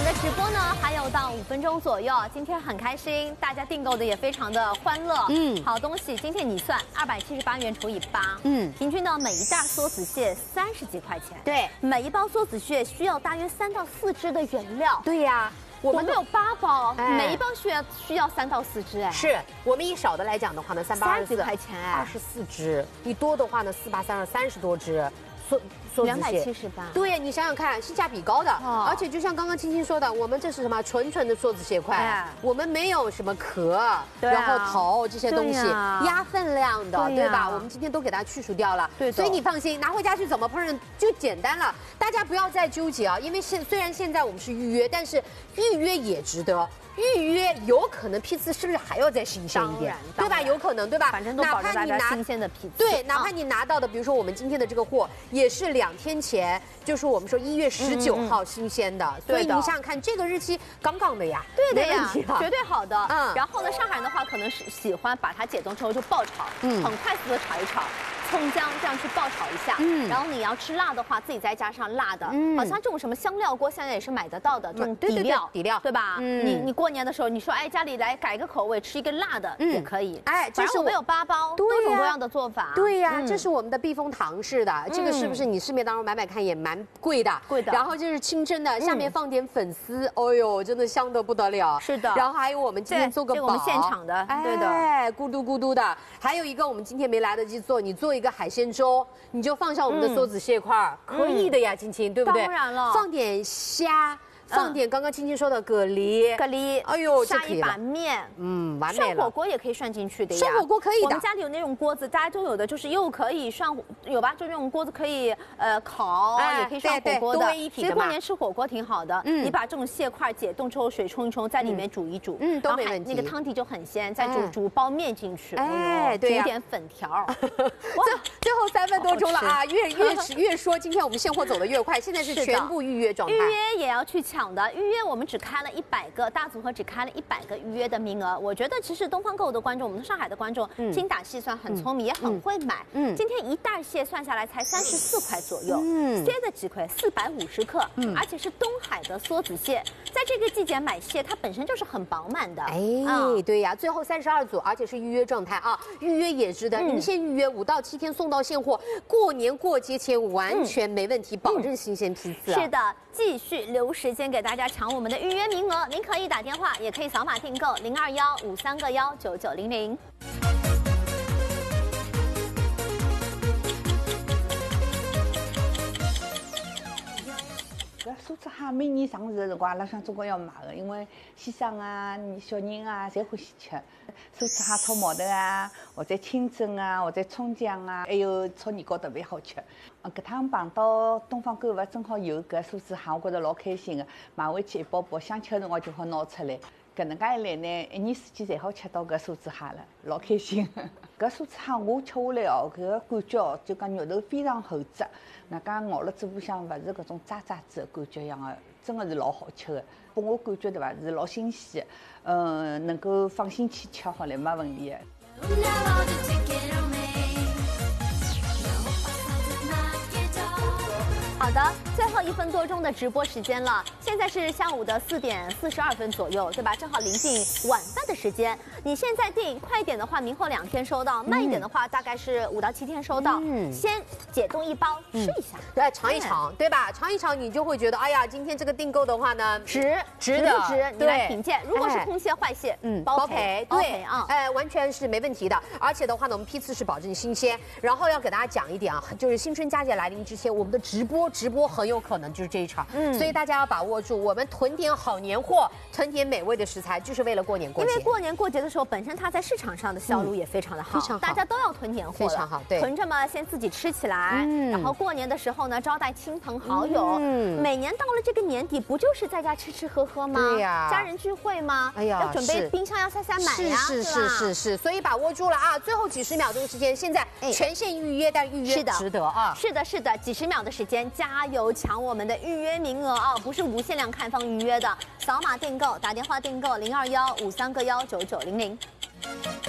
的直播呢还有到5分钟左右，今天很开心，大家订购的也非常的欢乐。好东西，今天你算278元除以8，平均呢每一袋梭子蟹30几块钱。 对， 每一包梭子蟹需要大约3到4只的原料。 对呀。 我们有8包，每一包需要3到4只，哎， 是我们以少的来讲的话呢，380 几块钱，哎 ，24只；你多的话呢，48330多只，梭子蟹 278。 对，你想想看，性价比高的，而且就像刚刚青青说的，我们这是什么纯的梭子蟹块，我们没有什么壳，然后头这些东西压分量的，对吧？我们今天都给它去除掉了，对，所以你放心，拿回家去怎么烹饪就简单了。大家不要再纠结啊，因为虽然现在我们是预约，但是预约也值得。 预约有可能批次是不是还要再新鲜一点，对吧？有可能，对吧？ 反正都保证大家新鲜的批次。 对，哪怕你拿到的，比如说我们今天的这个货，也是2天前，就是我们说1月19号新鲜的，所以你想想看，这个日期杠杠的呀， 对的呀，绝对好的。然后呢，上海人的话可能是喜欢把它解冻之后就爆炒，很快速的炒一炒。 葱姜这样去爆炒一下，然后你要吃辣的话，自己再加上辣的，好像这种什么香料锅现在也是买得到的这种底料，对吧？你过年的时候，你说哎家里来改个口味，吃一个辣的也可以。哎，这是我们有8包，多种多样的做法。 对呀，这是我们的避风塘式的，这个是不是你市面当中买看也蛮贵的？贵的。然后这是清蒸的，下面放点粉丝，哦呦，真的香得不得了。是的。然后还有我们今天做个煲， 我们现场的，对的， 哎，咕嘟咕嘟的。还有一个我们今天没来得及做，你做一个海鲜粥，你就放上我们的梭子蟹块，可以的呀，青青，对不对？ 当然了， 放点虾。 放点刚刚青青说的蛤蜊，哎呦， 下一把面， 完美了。 涮火锅也可以涮进去的呀， 涮火锅可以的。 我们家里有那种锅子，大家都有的，就是又可以涮，有吧？就那种锅子可以烤，也可以涮火锅的。多一体的嘛。所以过年吃火锅挺好的。你把这种蟹块解冻之后，水冲一冲，在里面煮一煮， 都没问题。 那个汤底就很鲜，再煮包面进去， 哎，对呀， 煮点粉条。哇， 最后3分多钟了啊！越说，今天我们现货走得越快，现在是全部预约状态。 预约也要去抢。 预约我们只开了100个，大组合只开了100个预约的名额。我觉得其实东方购物的观众，我们上海的观众精打细算，很聪明，也很会买。今天一袋蟹算下来才34块左右，塞的几块450克，而且是东海的梭子蟹。在这个季节买蟹，它本身就是很饱满的。 哎，对呀，最后32组，而且是预约状态啊，预约也值得。您先预约5到7天送到现货，过年过节前完全没问题，保证新鲜批次。 是的，继续留时间给大家抢我们的预约名额，您可以打电话，也可以扫码订购0215319900。 搿梭子蟹每年上市的辰光，阿拉想总归要买的，因为先生啊、小人啊，侪欢喜吃。梭子蟹炒毛豆啊，或者清蒸啊，或者葱姜啊，还有炒年糕特别好吃。搿趟碰到东方购物正好有搿梭子蟹，我觉着老开心的，买回去一包包，想吃的辰光就好拿出来。搿能介一来呢，1年4季侪好吃到搿梭子蟹了，老开心。搿梭子蟹我吃下来哦，搿个感觉哦，就讲肉头非常厚质，外加咬了嘴巴向勿是搿种渣渣子的感觉一样的，真的是老好吃的。拨我感觉对伐，是老新鲜的，能够放心去吃好了，没问题的。 好的，最后1分多钟的直播时间了，现在是下午的4点42分左右，对吧？正好临近晚饭的时间。你现在订快一点的话，明后2天收到；慢一点的话，大概是5到7天收到。先解冻1包吃一下， 对，尝一尝，对吧？尝一尝，你就会觉得，哎呀，今天这个订购的话呢，值的， 你来品鉴。如果是空蟹、坏蟹，包赔， 对啊，哎，完全是没问题的。而且的话呢，我们批次是保证新鲜。然后要给大家讲一点啊，就是新春佳节来临之前，我们的直播很有可能就是这一场，所以大家要把握住，我们囤点好年货，囤点美味的食材，就是为了过年过节。 因为过年过节的时候，本身它在市场上的销路也非常的好，大家都要囤年货， 非常好，对， 囤着嘛，先自己吃起来，然后过年的时候呢，招待亲朋好友。每年到了这个年底，不就是在家吃吃喝喝吗？对呀，家人聚会吗？哎呀，要准备冰箱要塞满呀， 是，所以把握住了啊！最后几十秒钟时间，现在全线预约，但预约值得啊！ 是的，几十秒的时间，加油抢我们的预约名额啊！不是无限量开放预约的，扫码订购，打电话订购0215319900。